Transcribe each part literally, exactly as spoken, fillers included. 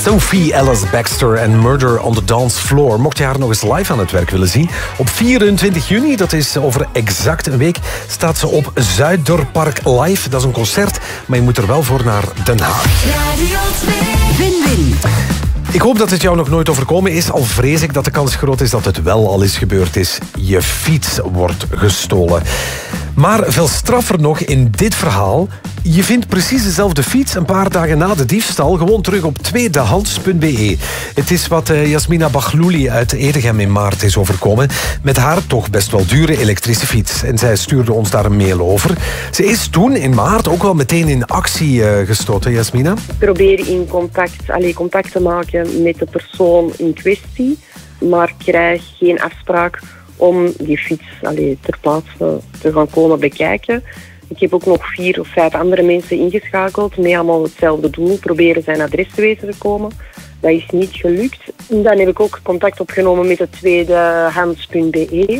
Sophie Ellis Baxter en Murder on the Dance Floor. Mocht je haar nog eens live aan het werk willen zien, op vierentwintig juni, dat is over exact een week, staat ze op Zuiderpark Live. Dat is een concert, maar je moet er wel voor naar Den Haag. Win-win. Ik hoop dat het jou nog nooit overkomen is, al vrees ik dat de kans groot is dat het wel al eens gebeurd is. Je fiets wordt gestolen. Maar veel straffer nog in dit verhaal. Je vindt precies dezelfde fiets een paar dagen na de diefstal gewoon terug op tweedehands punt b e. Het is wat Jasmina Baglouli uit Edegem in maart is overkomen met haar toch best wel dure elektrische fiets. En zij stuurde ons daar een mail over. Ze is toen in maart ook wel meteen in actie uh, gestoten, Jasmina. Ik probeer in contact, allez, contact te maken met de persoon in kwestie, maar krijg geen afspraak om die fiets allez, ter plaatse te gaan komen bekijken. Ik heb ook nog vier of vijf andere mensen ingeschakeld met allemaal hetzelfde doel, proberen zijn adres te weten te komen. Dat is niet gelukt. Dan heb ik ook contact opgenomen met het tweedehands punt b e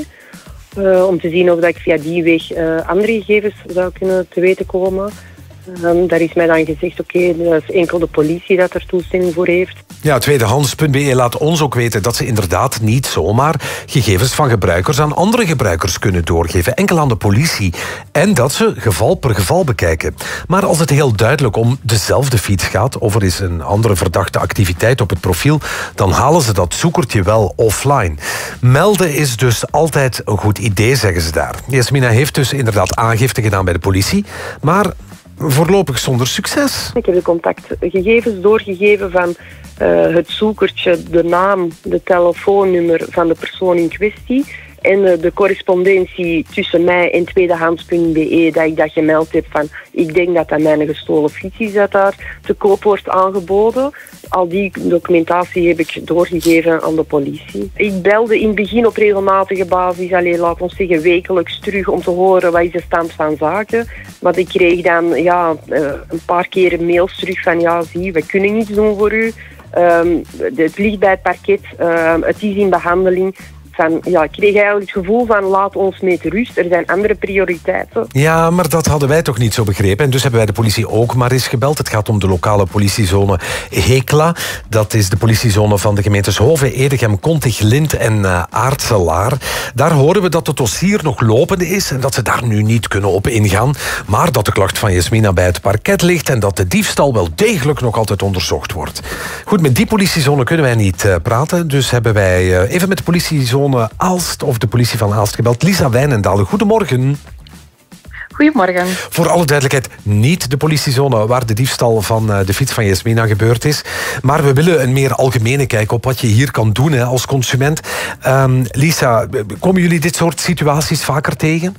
uh, om te zien of dat ik via die weg uh, andere gegevens zou kunnen te weten komen. Um, daar is mij dan gezegd, oké, okay, dat is enkel de politie dat er toestemming voor heeft. Ja, tweedehands punt b e laat ons ook weten dat ze inderdaad niet zomaar gegevens van gebruikers aan andere gebruikers kunnen doorgeven, enkel aan de politie. En dat ze geval per geval bekijken. Maar als het heel duidelijk om dezelfde fiets gaat, of er is een andere verdachte activiteit op het profiel, dan halen ze dat zoekertje wel offline. Melden is dus altijd een goed idee, zeggen ze daar. Jasmina heeft dus inderdaad aangifte gedaan bij de politie, maar voorlopig zonder succes. Ik heb de contactgegevens doorgegeven van uh, het zoekertje, de naam, de telefoonnummer van de persoon in kwestie en uh, de correspondentie tussen mij en tweedehands punt b e dat ik dat gemeld heb van ik denk dat dat mijn gestolen fiets is dat daar te koop wordt aangeboden. Al die documentatie heb ik doorgegeven aan de politie. Ik belde in het begin op regelmatige basis, alleen laat ons zeggen wekelijks terug om te horen wat is de stand van zaken. Maar ik kreeg dan ja, een paar keer mails terug van ja zie, we kunnen niets doen voor u. Um, het ligt bij het parket, um, het is in behandeling. Van, ja, ik kreeg eigenlijk het gevoel van laat ons met rust, er zijn andere prioriteiten. Ja, maar dat hadden wij toch niet zo begrepen. En dus hebben wij de politie ook maar eens gebeld. Het gaat om de lokale politiezone Hekla. Dat is de politiezone van de gemeentes Hove, Edegem, Kontig, Lint en uh, Aartselaar. Daar horen we dat het dossier nog lopende is en dat ze daar nu niet kunnen op ingaan. Maar dat de klacht van Jasmina bij het parket ligt en dat de diefstal wel degelijk nog altijd onderzocht wordt. Goed, met die politiezone kunnen wij niet uh, praten. Dus hebben wij uh, even met de politiezone Aalst of de politie van Aalst gebeld. Lisa Wijnendalen, goedemorgen. Goedemorgen. Voor alle duidelijkheid, niet de politiezone waar de diefstal van de fiets van Jasmina gebeurd is. Maar we willen een meer algemene kijk op wat je hier kan doen hè, als consument. Um, Lisa, komen jullie dit soort situaties vaker tegen?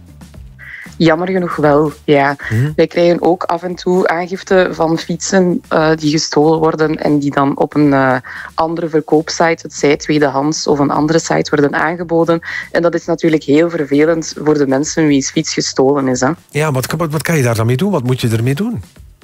Jammer genoeg wel, ja. Mm-hmm. Wij krijgen ook af en toe aangifte van fietsen uh, die gestolen worden en die dan op een uh, andere verkoopsite, het zij tweedehands of een andere site, worden aangeboden. En dat is natuurlijk heel vervelend voor de mensen wie's fiets gestolen is. Hè. Ja, wat, wat, wat kan je daar dan mee doen? Wat moet je ermee doen?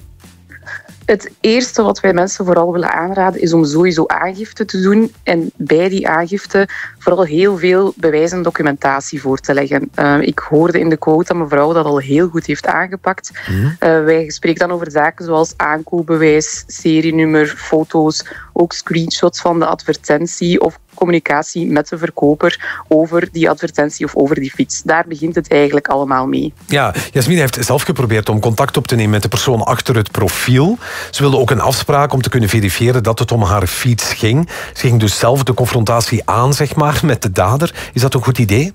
Het eerste wat wij mensen vooral willen aanraden is om sowieso aangifte te doen en bij die aangifte vooral heel veel bewijs en documentatie voor te leggen. Uh, ik hoorde in de quote dat mevrouw dat al heel goed heeft aangepakt. Mm. Uh, wij spreken dan over zaken zoals aankoopbewijs, serienummer, foto's, ook screenshots van de advertentie of communicatie met de verkoper over die advertentie of over die fiets. Daar begint het eigenlijk allemaal mee. Ja, Jasmina heeft zelf geprobeerd om contact op te nemen met de persoon achter het profiel. Ze wilde ook een afspraak om te kunnen verifiëren dat het om haar fiets ging. Ze ging dus zelf de confrontatie aan, zeg maar, met de dader. Is dat een goed idee?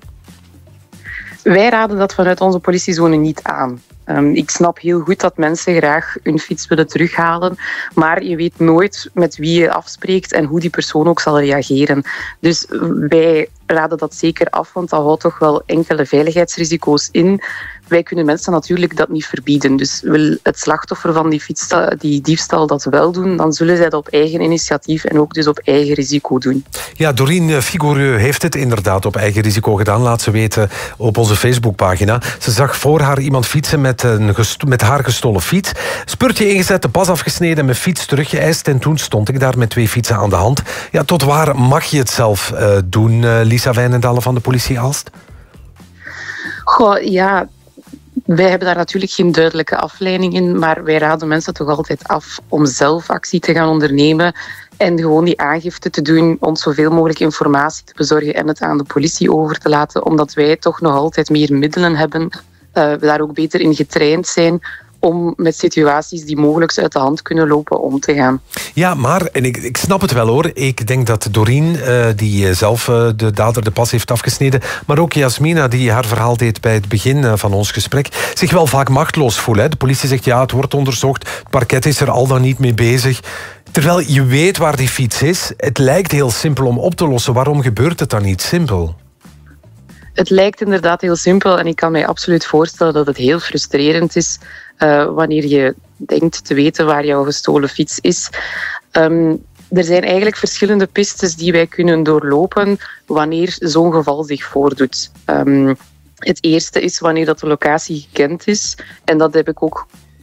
Wij raden dat vanuit onze politiezone niet aan. Um, ik snap heel goed dat mensen graag hun fiets willen terughalen, maar je weet nooit met wie je afspreekt en hoe die persoon ook zal reageren. Dus wij raden dat zeker af, want dat houdt toch wel enkele veiligheidsrisico's in. Wij kunnen mensen natuurlijk dat niet verbieden. Dus wil het slachtoffer van die, fietsta, die diefstal dat wel doen, dan zullen zij dat op eigen initiatief en ook dus op eigen risico doen. Ja, Doreen Figureux heeft het inderdaad op eigen risico gedaan. Laat ze weten op onze Facebookpagina. Ze zag voor haar iemand fietsen met, een gesto- met haar gestolen fiets. Spurtje ingezet, de pas afgesneden en mijn fiets teruggeëist. En toen stond ik daar met twee fietsen aan de hand. Ja, tot waar mag je het zelf uh, doen, uh, Lisa Wijnendalen van de politie Aalst? Goh, ja... Wij hebben daar natuurlijk geen duidelijke afleiding in, maar wij raden mensen toch altijd af om zelf actie te gaan ondernemen en gewoon die aangifte te doen, ons zoveel mogelijk informatie te bezorgen en het aan de politie over te laten, omdat wij toch nog altijd meer middelen hebben, uh, we daar ook beter in getraind zijn om met situaties die mogelijk uit de hand kunnen lopen om te gaan. Ja, maar, en ik, ik snap het wel hoor, ik denk dat Doreen, uh, die zelf uh, de dader de pas heeft afgesneden, maar ook Jasmina, die haar verhaal deed bij het begin uh, van ons gesprek, zich wel vaak machteloos voelen. Hè. De politie zegt ja, het wordt onderzocht, het parket is er al dan niet mee bezig. Terwijl je weet waar die fiets is, het lijkt heel simpel om op te lossen. Waarom gebeurt het dan niet simpel? Het lijkt inderdaad heel simpel en ik kan mij absoluut voorstellen dat het heel frustrerend is uh, wanneer je denkt te weten waar jouw gestolen fiets is. Um, er zijn eigenlijk verschillende pistes die wij kunnen doorlopen wanneer zo'n geval zich voordoet. Um, het eerste is wanneer dat de locatie gekend is en dat heb ik ook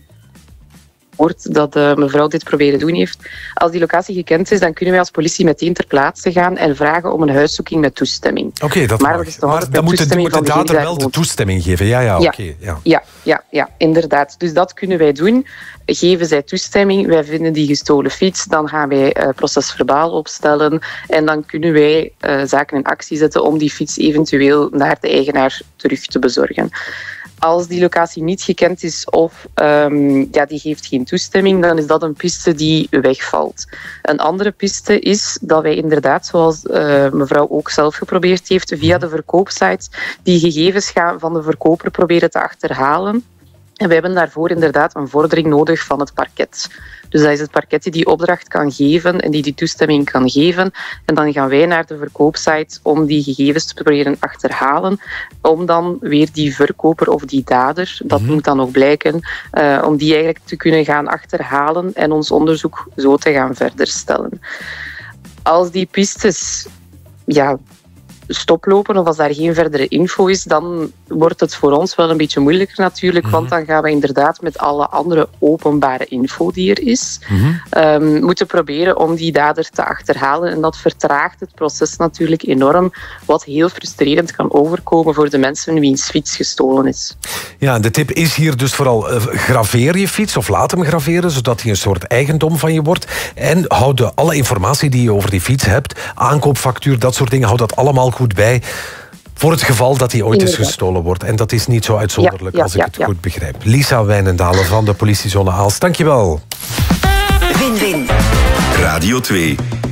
gehoord dat uh, mevrouw dit proberen doen heeft. Als die locatie gekend is, dan kunnen wij als politie meteen ter plaatse gaan en vragen om een huiszoeking met toestemming. Oké, okay, dat maar mag. Dat is maar dan moet de, moet de dader wel de toestemming geven. Ja, ja, ja. oké. Okay, ja. Ja, ja, ja, inderdaad. Dus dat kunnen wij doen. Geven zij toestemming, wij vinden die gestolen fiets, dan gaan wij uh, procesverbaal opstellen en dan kunnen wij uh, zaken in actie zetten om die fiets eventueel naar de eigenaar terug te bezorgen. Als die locatie niet gekend is of um, ja, die geeft geen toestemming, dan is dat een piste die wegvalt. Een andere piste is dat wij inderdaad, zoals uh, mevrouw ook zelf geprobeerd heeft, via de verkoopsites die gegevens gaan van de verkoper proberen te achterhalen. En we hebben daarvoor inderdaad een vordering nodig van het parket. Dus dat is het parket die die opdracht kan geven en die die toestemming kan geven. En dan gaan wij naar de verkoopsite om die gegevens te proberen achterhalen. Om dan weer die verkoper of die dader, dat mm-hmm. moet dan nog blijken, uh, om die eigenlijk te kunnen gaan achterhalen en ons onderzoek zo te gaan verder stellen. Als die pistes ja, stoplopen of als daar geen verdere info is, dan wordt het voor ons wel een beetje moeilijker natuurlijk, mm-hmm. want dan gaan we inderdaad met alle andere openbare info die er is, mm-hmm. um, moeten proberen om die dader te achterhalen en dat vertraagt het proces natuurlijk enorm, wat heel frustrerend kan overkomen voor de mensen wiens fiets gestolen is. Ja, de tip is hier dus vooral uh, graveer je fiets of laat hem graveren, zodat hij een soort eigendom van je wordt en houd de, alle informatie die je over die fiets hebt, aankoopfactuur, dat soort dingen, houd dat allemaal goed bij. Voor het geval dat hij ooit Inderdaad. is gestolen wordt. En dat is niet zo uitzonderlijk ja, ja, als ik ja, het ja. goed begrijp. Lisa Wijnendalen van de politiezone Aalst. Dankjewel. Win-win. Radio twee.